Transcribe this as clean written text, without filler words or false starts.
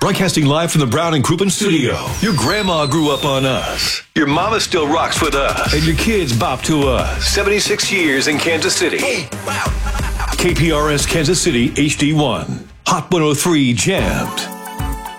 Broadcasting live from the Brown and Crouppen studio. Your grandma grew up on us. Your mama still rocks with us. And your kids bop to us. 76 years in Kansas City. KPRS Kansas City HD1. Hot 103 Jammed.